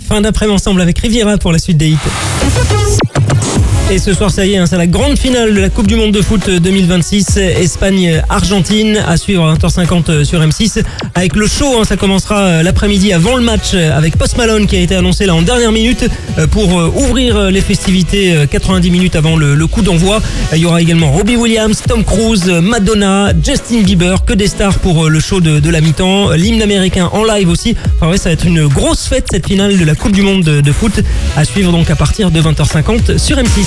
fin d'après-midi ensemble avec Riviera pour la suite des hits. Et ce soir, ça y est, c'est la grande finale de la Coupe du Monde de foot 2026, Espagne-Argentine, à suivre à 20h50 sur M6. Avec le show, ça commencera l'après-midi avant le match avec Post Malone qui a été annoncé là en dernière minute pour ouvrir les festivités 90 minutes avant le coup d'envoi. Il y aura également Robbie Williams, Tom Cruise, Madonna, Justin Bieber, que des stars pour le show de la mi-temps. L'hymne américain en live aussi. Enfin, ouais, ça va être une grosse fête cette finale de la Coupe du Monde de foot à suivre donc à partir de 20h50 sur M6.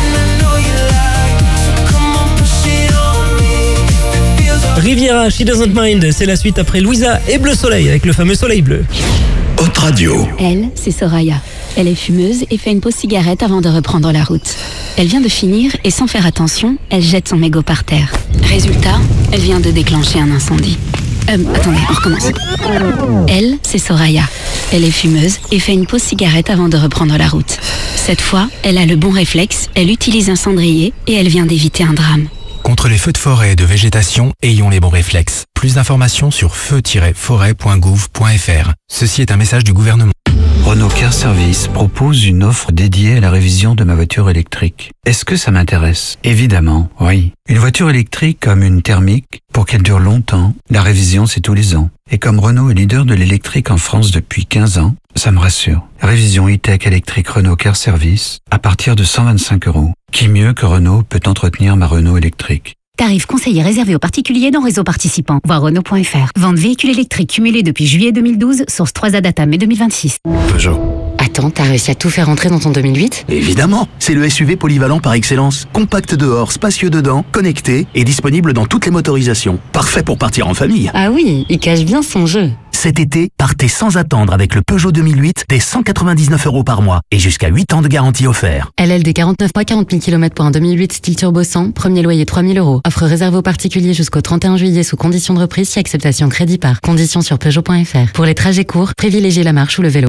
Riviera, She Doesn't Mind, c'est la suite après Louisa et Bleu Soleil avec le fameux soleil bleu. Haute Radio. Elle, c'est Soraya. Elle est fumeuse et fait une pause cigarette avant de reprendre la route. Elle vient de finir et sans faire attention, elle jette son mégot par terre. Résultat, elle vient de déclencher un incendie. Attendez, on recommence. Elle, c'est Soraya. Elle est fumeuse et fait une pause cigarette avant de reprendre la route. Cette fois, elle a le bon réflexe, elle utilise un cendrier et elle vient d'éviter un drame. Contre les feux de forêt et de végétation, ayons les bons réflexes. Plus d'informations sur feu-forêt.gouv.fr. Ceci est un message du gouvernement. Renault Car Service propose une offre dédiée à la révision de ma voiture électrique. Est-ce que ça m'intéresse? Évidemment, oui. Une voiture électrique comme une thermique, pour qu'elle dure longtemps, la révision c'est tous les ans. Et comme Renault est leader de l'électrique en France depuis 15 ans, ça me rassure. Révision e-tech électrique Renault Car Service à partir de 125 €. Qui mieux que Renault peut entretenir ma Renault électrique? Tarif conseillé réservé aux particuliers dans réseau participant. Voir Renault.fr. Vente véhicule électrique cumulé depuis juillet 2012, source 3A Data mai 2026. Peugeot. Attends, t'as réussi à tout faire entrer dans ton 2008 ? Évidemment, c'est le SUV polyvalent par excellence. Compact dehors, spacieux dedans, connecté et disponible dans toutes les motorisations. Parfait pour partir en famille. Ah oui, il cache bien son jeu. Cet été, partez sans attendre avec le Peugeot 2008 dès 199 € par mois et jusqu'à 8 ans de garantie offert. LLD 49 mois, 40 000 km pour un 2008 style turbo 100, premier loyer 3 000 €. Offre réservée aux particuliers jusqu'au 31 juillet sous condition de reprise si acceptation crédit par. Conditions sur Peugeot.fr. Pour les trajets courts, privilégiez la marche ou le vélo.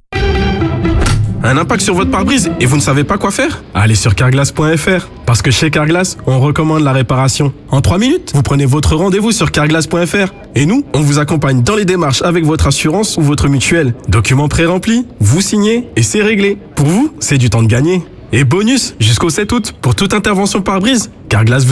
Un impact sur votre pare-brise et vous ne savez pas quoi faire? Allez sur carglass.fr. Parce que chez Carglass, on recommande la réparation. En 3 minutes, vous prenez votre rendez-vous sur carglass.fr. Et nous, on vous accompagne dans les démarches avec votre assurance ou votre mutuelle. Documents pré-remplis, vous signez et c'est réglé. Pour vous, c'est du temps de gagner. Et bonus, jusqu'au 7 août, pour toute intervention pare-brise, Carglass vous